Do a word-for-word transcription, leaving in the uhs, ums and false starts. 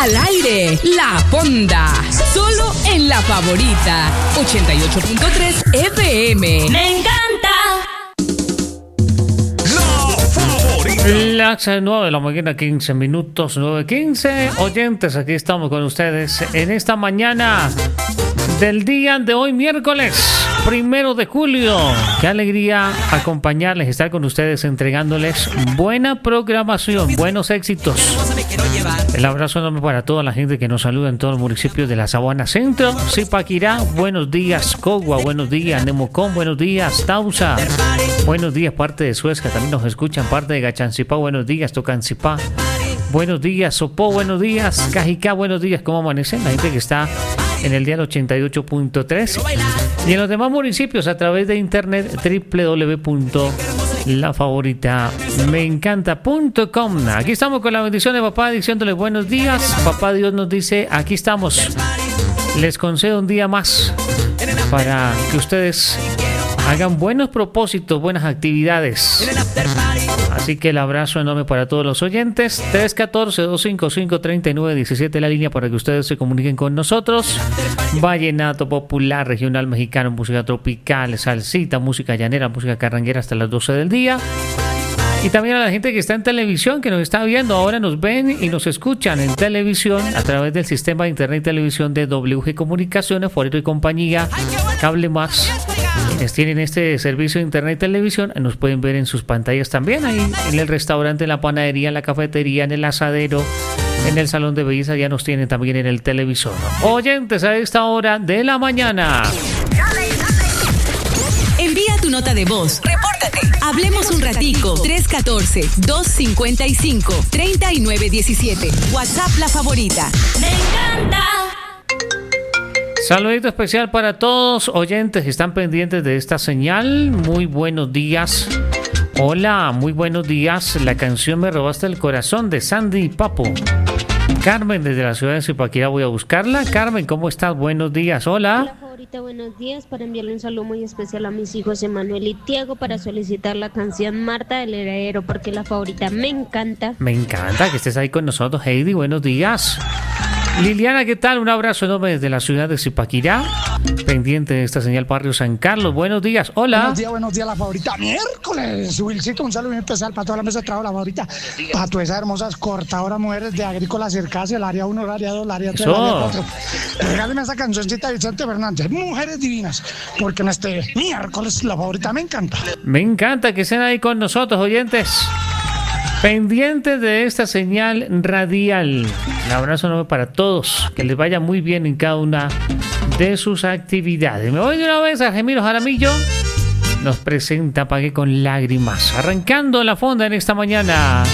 Al aire, La Fonda. Solo en La Favorita. ochenta y ocho punto tres F M. ¡Me encanta! Las nueve de la mañana, quince minutos, nueve quince. Oyentes, aquí estamos con ustedes en esta mañana del día de hoy, miércoles primero de julio. Qué alegría acompañarles, estar con ustedes, entregándoles buena programación, buenos éxitos. El abrazo enorme para toda la gente que nos saluda en todos los municipios de la Sabana Centro, Zipaquirá, buenos días, Cogua, buenos días, Nemocón, buenos días, Tausa, buenos días, parte de Suezca, también nos escuchan, parte de Gachancipá, buenos días, Tocancipá, buenos días, Sopó, buenos días, Cajicá, buenos días, ¿cómo amanecen? La gente que está en el dial ochenta y ocho punto tres y en los demás municipios a través de internet doble u doble u doble u punto la favorita me encanta punto com. Aquí estamos con la bendición de papá diciéndole buenos días. Papá Dios nos dice, aquí estamos, les concedo un día más para que ustedes hagan buenos propósitos, buenas actividades. Así que el abrazo enorme para todos los oyentes. tres uno cuatro, dos cinco cinco, tres nueve uno siete la línea para que ustedes se comuniquen con nosotros. Vallenato popular, regional mexicano, música tropical, salsita, música llanera, música carranguera hasta las doce del día. Y también a la gente que está en televisión, que nos está viendo, ahora nos ven y nos escuchan en televisión a través del sistema de internet y televisión de W G Comunicaciones, Forero y Compañía, Cable Más. Quienes tienen este servicio de internet y televisión nos pueden ver en sus pantallas también, ahí en el restaurante, en la panadería, en la cafetería, en el asadero, en el salón de belleza, ya nos tienen también en el televisor. Oyentes, a esta hora de la mañana. Envía tu nota de voz. Repórtate. Hablemos un ratico. tres uno cuatro, dos cinco cinco, tres nueve uno siete. WhatsApp La Favorita. ¡Me encanta! Saludito especial para todos oyentes que están pendientes de esta señal. Muy buenos días. Hola, muy buenos días. La canción Me Robaste el Corazón de Sandy y Papo. Carmen, desde la ciudad de Zipaquirá, voy a buscarla. Carmen, ¿cómo estás? Buenos días. Hola. Hola, favorita, buenos días. Para enviarle un saludo muy especial a mis hijos Emanuel y Tiago para solicitar la canción Marta del Heredero, porque la favorita me encanta. Me encanta que estés ahí con nosotros, Heidi. Buenos días. Liliana, ¿qué tal? Un abrazo enorme desde la ciudad de Zipaquirá, pendiente de esta señal Barrio San Carlos. Buenos días, hola. Buenos días, buenos días, la favorita. Miércoles, Wilcito, un saludo muy especial para toda la mesa de trabajo, la favorita. Para todas esas hermosas cortadoras mujeres de Agrícola Circasia, el área uno, el área dos, el área tres, el área cuatro. Regáleme esa cancioncita de Vicente Fernández, Mujeres Divinas, porque en este miércoles la favorita me encanta. Me encanta que estén ahí con nosotros, oyentes. Pendientes de esta señal radial. Un abrazo enorme para todos. Que les vaya muy bien en cada una de sus actividades. Me voy de una vez a Gemilo Jaramillo. Nos presenta Pagué con Lágrimas. Arrancando la fonda en esta mañana.